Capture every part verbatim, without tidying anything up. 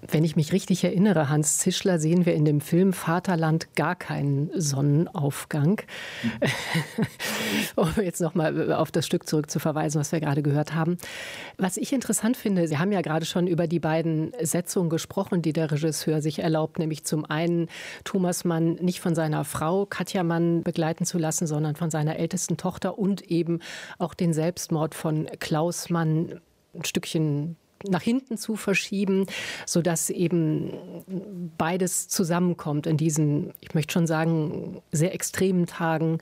Wenn ich mich richtig erinnere, Hans Zischler, sehen wir in dem Film Vaterland gar keinen Sonnenaufgang. Mhm. Um jetzt noch mal auf das Stück zurück zu verweisen, was wir gerade gehört haben. Was ich interessant finde, Sie haben ja gerade schon über die beiden Setzungen gesprochen, die der Regisseur sich erlaubt, nämlich zum einen Thomas Mann nicht von seiner Frau Katja Mann begleiten zu lassen, sondern von seiner ältesten Tochter und eben auch den Selbstmord von Klaus Mann ein Stückchen nach hinten zu verschieben, sodass eben beides zusammenkommt in diesen, ich möchte schon sagen, sehr extremen Tagen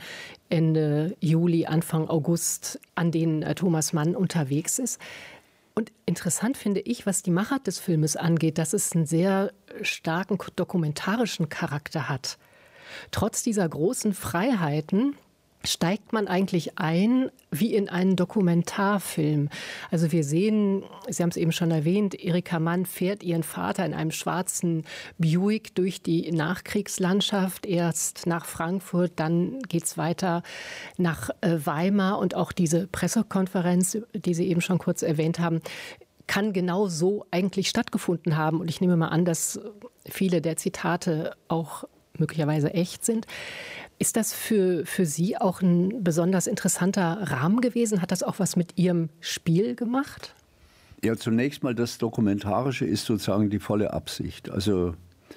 Ende Juli, Anfang August, an denen Thomas Mann unterwegs ist. Und interessant finde ich, was die Machart des Filmes angeht, dass es einen sehr starken dokumentarischen Charakter hat. Trotz dieser großen Freiheiten steigt man eigentlich ein wie in einen Dokumentarfilm. Also wir sehen, Sie haben es eben schon erwähnt, Erika Mann fährt ihren Vater in einem schwarzen Buick durch die Nachkriegslandschaft, erst nach Frankfurt, dann geht es weiter nach Weimar und auch diese Pressekonferenz, die Sie eben schon kurz erwähnt haben, kann genau so eigentlich stattgefunden haben. Und ich nehme mal an, dass viele der Zitate auch möglicherweise echt sind. Ist das für, für Sie auch ein besonders interessanter Rahmen gewesen? Hat das auch was mit Ihrem Spiel gemacht? Ja, zunächst mal das Dokumentarische ist sozusagen die volle Absicht. Also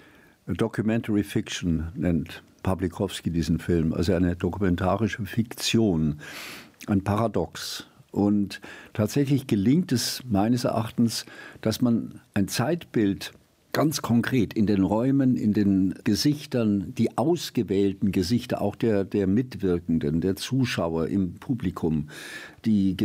Documentary Fiction nennt Pawlikowski diesen Film, also eine dokumentarische Fiktion, ein Paradox. Und tatsächlich gelingt es meines Erachtens, dass man ein Zeitbild ganz konkret in den Räumen, in den Gesichtern, die ausgewählten Gesichter, auch der, der Mitwirkenden, der Zuschauer im Publikum, die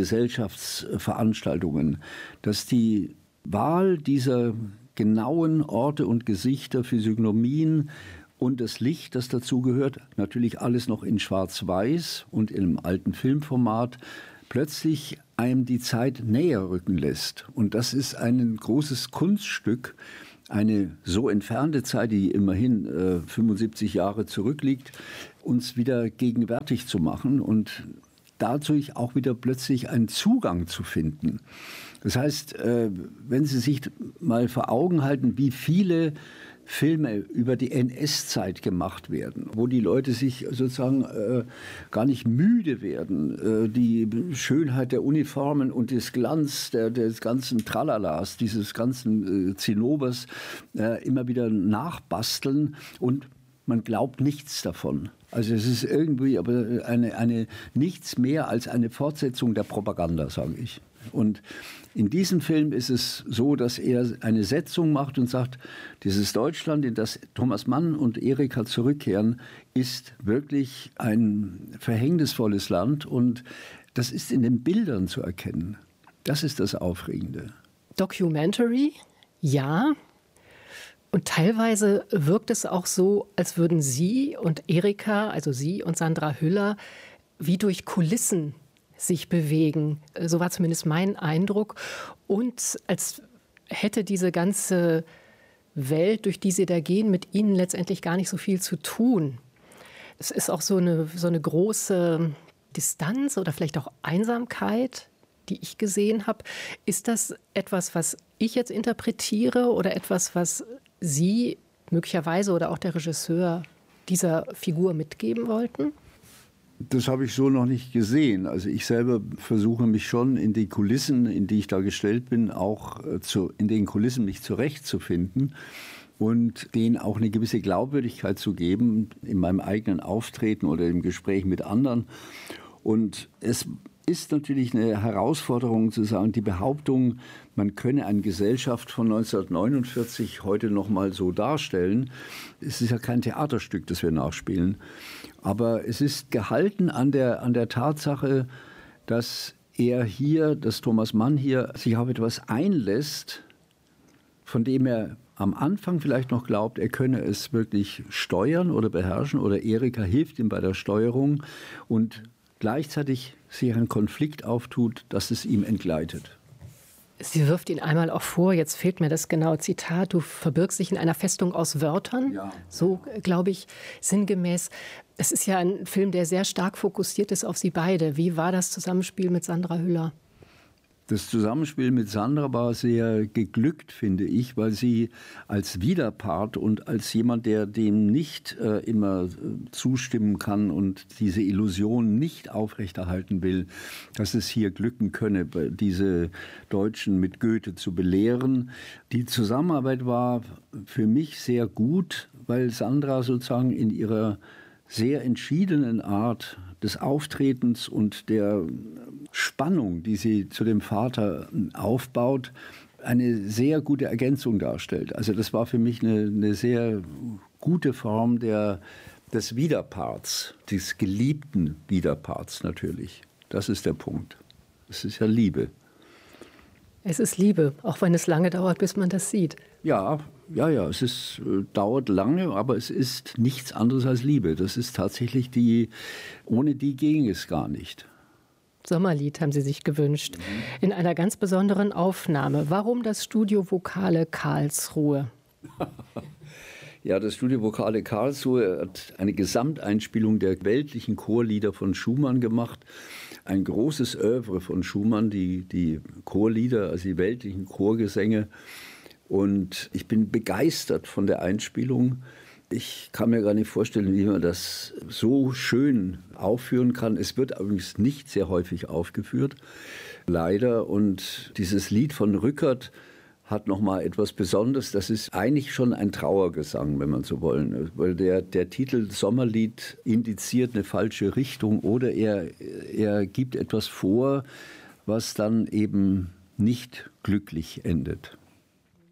Gesellschaftsveranstaltungen, dass die Wahl dieser genauen Orte und Gesichter, Physiognomien und das Licht, das dazugehört, natürlich alles noch in Schwarz-Weiß und im alten Filmformat, plötzlich einem die Zeit näher rücken lässt. Und das ist ein großes Kunststück, eine so entfernte Zeit, die immerhin äh, fünfundsiebzig Jahre zurückliegt, uns wieder gegenwärtig zu machen und dadurch auch wieder plötzlich einen Zugang zu finden. Das heißt, äh, wenn Sie sich mal vor Augen halten, wie viele Filme über die N S-Zeit gemacht werden, wo die Leute sich sozusagen äh, gar nicht müde werden, äh, die Schönheit der Uniformen und des Glanz der, des ganzen Tralalas, dieses ganzen äh, Zinnobers äh, immer wieder nachbasteln und man glaubt nichts davon. Also es ist irgendwie aber eine, eine, nichts mehr als eine Fortsetzung der Propaganda, sage ich. Und in diesem Film ist es so, dass er eine Setzung macht und sagt, dieses Deutschland, in das Thomas Mann und Erika zurückkehren, ist wirklich ein verhängnisvolles Land und das ist in den Bildern zu erkennen. Das ist das Aufregende. Documentary, ja. Und teilweise wirkt es auch so, als würden Sie und Erika, also Sie und Sandra Hüller, wie durch Kulissen sich bewegen. So war zumindest mein Eindruck. Und als hätte diese ganze Welt, durch die Sie da gehen, mit Ihnen letztendlich gar nicht so viel zu tun. Es ist auch so eine, so eine große Distanz oder vielleicht auch Einsamkeit, die ich gesehen habe. Ist das etwas, was ich jetzt interpretiere oder etwas, was Sie möglicherweise oder auch der Regisseur dieser Figur mitgeben wollten? Das habe ich so noch nicht gesehen. Also ich selber versuche mich schon in die Kulissen, in die ich da gestellt bin, auch zu, in den Kulissen mich zurechtzufinden und denen auch eine gewisse Glaubwürdigkeit zu geben in meinem eigenen Auftreten oder im Gespräch mit anderen. Und es ist natürlich eine Herausforderung zu sagen, die Behauptung, man könne eine Gesellschaft von neunzehnhundertneunundvierzig heute noch mal so darstellen. Es ist ja kein Theaterstück, das wir nachspielen. Aber es ist gehalten an der, an der Tatsache, dass er hier, dass Thomas Mann hier sich auf etwas einlässt, von dem er am Anfang vielleicht noch glaubt, er könne es wirklich steuern oder beherrschen oder Erika hilft ihm bei der Steuerung und gleichzeitig sich ein Konflikt auftut, dass es ihm entgleitet. Sie wirft ihn einmal auch vor, jetzt fehlt mir das genaue Zitat, du verbirgst dich in einer Festung aus Wörtern, ja. So glaube ich sinngemäß. Es ist ja ein Film, der sehr stark fokussiert ist auf Sie beide. Wie war das Zusammenspiel mit Sandra Hüller? Das Zusammenspiel mit Sandra war sehr geglückt, finde ich, weil sie als Widerpart und als jemand, der dem nicht äh, immer äh, zustimmen kann und diese Illusion nicht aufrechterhalten will, dass es hier glücken könne, diese Deutschen mit Goethe zu belehren. Die Zusammenarbeit war für mich sehr gut, weil Sandra sozusagen in ihrer sehr entschiedenen Art des Auftretens und der Spannung, die sie zu dem Vater aufbaut, eine sehr gute Ergänzung darstellt. Also das war für mich eine, eine sehr gute Form der, des Widerparts, des geliebten Widerparts natürlich. Das ist der Punkt. Es ist ja Liebe. Es ist Liebe, auch wenn es lange dauert, bis man das sieht. Ja, ja, ja, es ist, äh, dauert lange, aber es ist nichts anderes als Liebe. Das ist tatsächlich die, ohne die ging es gar nicht. Sommerlied haben Sie sich gewünscht. Mhm. In einer ganz besonderen Aufnahme. Warum das Studio Vokale Karlsruhe? Ja, das Studio Vokale Karlsruhe hat eine Gesamteinspielung der weltlichen Chorlieder von Schumann gemacht. Ein großes Œuvre von Schumann, die, die Chorlieder, also die weltlichen Chorgesänge. Und ich bin begeistert von der Einspielung. Ich kann mir gar nicht vorstellen, wie man das so schön aufführen kann. Es wird übrigens nicht sehr häufig aufgeführt, leider. Und dieses Lied von Rückert hat nochmal etwas Besonderes. Das ist eigentlich schon ein Trauergesang, wenn man so wollen. Weil der, der Titel Sommerlied indiziert eine falsche Richtung oder er, er gibt etwas vor, was dann eben nicht glücklich endet.